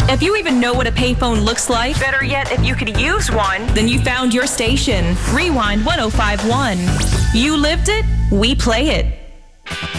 If you even know what a payphone looks like, Better yet, if you could use one. then you found your station. Rewind 1051. You lived it, we play it.